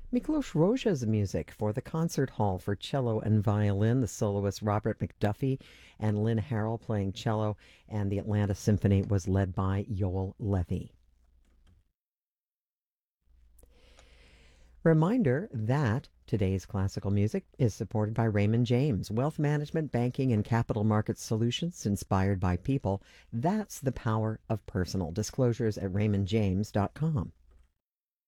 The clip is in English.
Miklos Rozsa's music for the concert hall for cello and violin, the soloist Robert McDuffie and Lynn Harrell playing cello, and the Atlanta Symphony was led by Yoel Levy. Reminder that today's classical music is supported by Raymond James, wealth management, banking, and capital market solutions inspired by people. That's the power of personal disclosures at raymondjames.com.